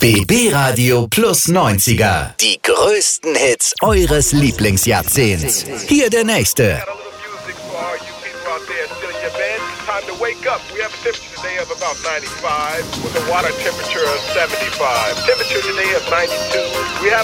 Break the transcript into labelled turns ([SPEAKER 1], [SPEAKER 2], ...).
[SPEAKER 1] BB Radio Plus 90er. Die größten Hits eures Lieblingsjahrzehnts. Hier der nächste.
[SPEAKER 2] Time to wake up. We have a temperature today of about 95 with a water temperature of 75. Temperature today of 92. We have